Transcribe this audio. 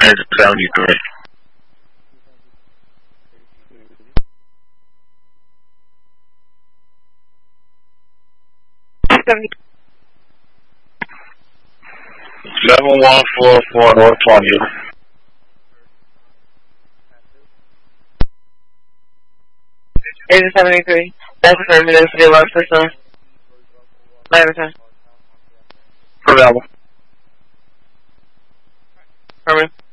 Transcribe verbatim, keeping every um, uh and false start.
is seventy-three. seven one four four North twentieth. Agent seventy-three. That's affirmative for the alarm system. My return. Available. Affirmative.